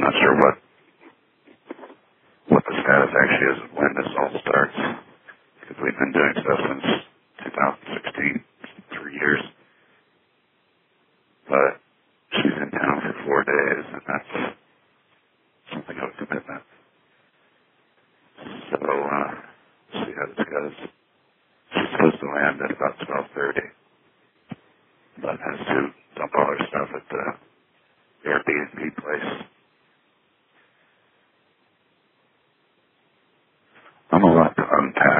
not sure what the status actually is of when this all starts, because we've been doing stuff since 2016, 3 years. But she's in town for 4 days, and that's something of a commitment. So, see how this goes. She's supposed to land at about 12:30, but has to dump all her stuff at the Airbnb place